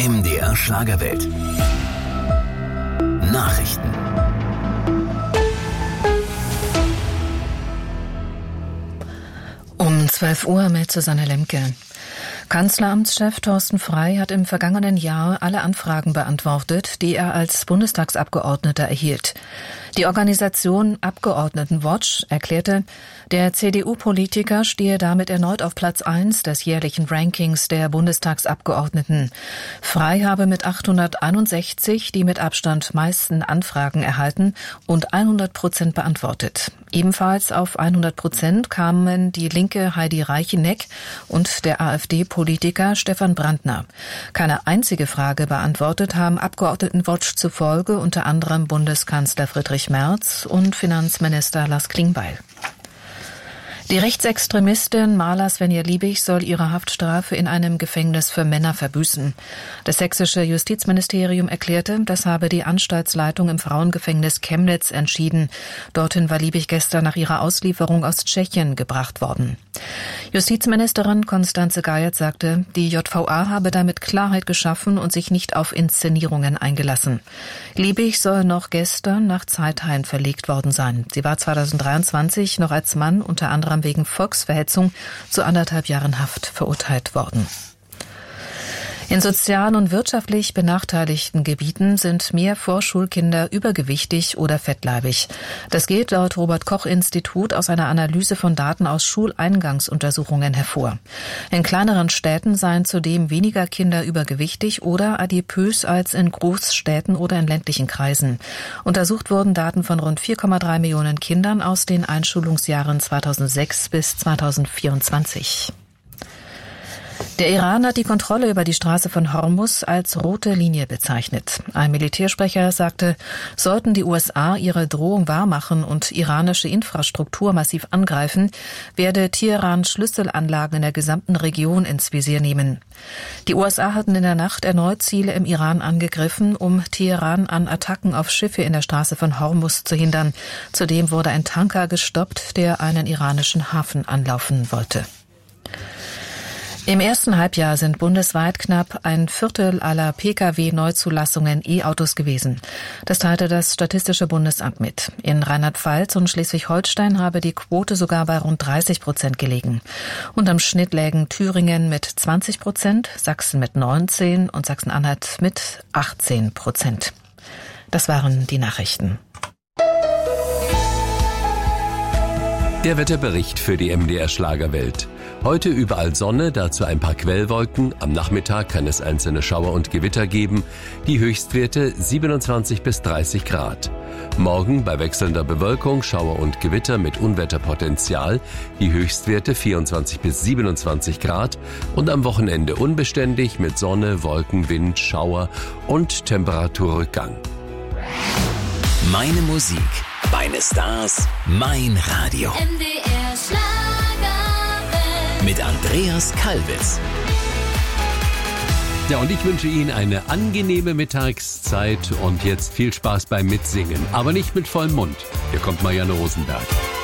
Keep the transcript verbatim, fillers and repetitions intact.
M D R Schlagerwelt. Nachrichten. Um zwölf Uhr mit Susanne Lemke. Kanzleramtschef Thorsten Frey hat im vergangenen Jahr alle Anfragen beantwortet, die er als Bundestagsabgeordneter erhielt. Die Organisation Abgeordnetenwatch erklärte, der C D U-Politiker stehe damit erneut auf Platz eins des jährlichen Rankings der Bundestagsabgeordneten. Frey habe mit achthunderteinundsechzig die mit Abstand meisten Anfragen erhalten und hundert Prozent beantwortet. Ebenfalls auf hundert Prozent kamen die linke Heidi Reicheneck und der AfD-Politiker Stefan Brandner. Keine einzige Frage beantwortet haben Abgeordnetenwatch zufolge unter anderem Bundeskanzler Friedrich Merz und Finanzminister Lars Klingbeil. Die Rechtsextremistin Marla Svenja-Liebig soll ihre Haftstrafe in einem Gefängnis für Männer verbüßen. Das sächsische Justizministerium erklärte, das habe die Anstaltsleitung im Frauengefängnis Chemnitz entschieden. Dorthin war Liebig gestern nach ihrer Auslieferung aus Tschechien gebracht worden. Justizministerin Constanze Geiert sagte, die J V A habe damit Klarheit geschaffen und sich nicht auf Inszenierungen eingelassen. Liebig soll noch gestern nach Zeithain verlegt worden sein. Sie war zweitausenddreiundzwanzig noch als Mann unter anderem wegen Volksverhetzung zu anderthalb Jahren Haft verurteilt worden. In sozial und wirtschaftlich benachteiligten Gebieten sind mehr Vorschulkinder übergewichtig oder fettleibig. Das geht laut Robert-Koch-Institut aus einer Analyse von Daten aus Schuleingangsuntersuchungen hervor. In kleineren Städten seien zudem weniger Kinder übergewichtig oder adipös als in Großstädten oder in ländlichen Kreisen. Untersucht wurden Daten von rund vier Komma drei Millionen Kindern aus den Einschulungsjahren zweitausendsechs bis zweitausendvierundzwanzig. Der Iran hat die Kontrolle über die Straße von Hormuz als rote Linie bezeichnet. Ein Militärsprecher sagte, sollten die U S A ihre Drohung wahrmachen und iranische Infrastruktur massiv angreifen, werde Teheran Schlüsselanlagen in der gesamten Region ins Visier nehmen. Die U S A hatten in der Nacht erneut Ziele im Iran angegriffen, um Teheran an Attacken auf Schiffe in der Straße von Hormuz zu hindern. Zudem wurde ein Tanker gestoppt, der einen iranischen Hafen anlaufen wollte. Im ersten Halbjahr sind bundesweit knapp ein Viertel aller Pkw-Neuzulassungen E-Autos gewesen. Das teilte das Statistische Bundesamt mit. In Rheinland-Pfalz und Schleswig-Holstein habe die Quote sogar bei rund dreißig Prozent gelegen. Unterm Schnitt lägen Thüringen mit zwanzig Prozent, Sachsen mit neunzehn und Sachsen-Anhalt mit achtzehn Prozent. Das waren die Nachrichten. Der Wetterbericht für die M D R Schlagerwelt. Heute überall Sonne, dazu ein paar Quellwolken. Am Nachmittag kann es einzelne Schauer und Gewitter geben. Die Höchstwerte siebenundzwanzig bis dreißig Grad. Morgen bei wechselnder Bewölkung Schauer und Gewitter mit Unwetterpotenzial. Die Höchstwerte vierundzwanzig bis siebenundzwanzig Grad. Und am Wochenende unbeständig mit Sonne, Wolken, Wind, Schauer und Temperaturrückgang. Meine Musik, meine Stars, mein Radio. M D R Schlagerwelt. Mit Andreas Kalbitz. Ja, und ich wünsche Ihnen eine angenehme Mittagszeit und jetzt viel Spaß beim Mitsingen. Aber nicht mit vollem Mund. Hier kommt Marianne Rosenberg.